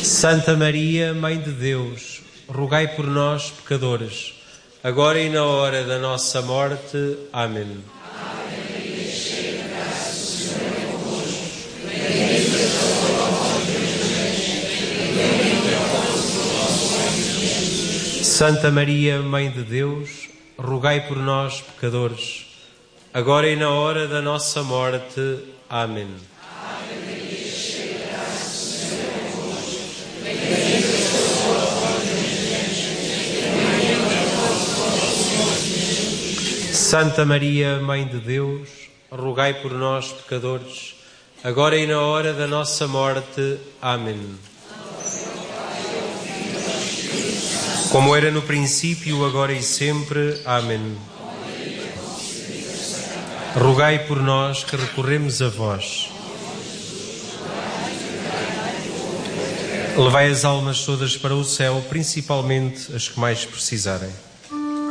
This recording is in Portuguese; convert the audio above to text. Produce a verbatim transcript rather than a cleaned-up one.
Santa Maria, Mãe de Deus, rogai por nós, pecadores, agora e na hora da nossa morte. Amém. Santa Maria, Mãe de Deus, rogai por nós, pecadores, agora e na hora da nossa morte. Amém. Santa Maria, Mãe de Deus, rogai por nós, pecadores, agora e na hora da nossa morte. Amém. Como era no princípio, agora e sempre. Amém. Rogai por nós que recorremos a vós. Levai as almas todas para o céu, principalmente as que mais precisarem.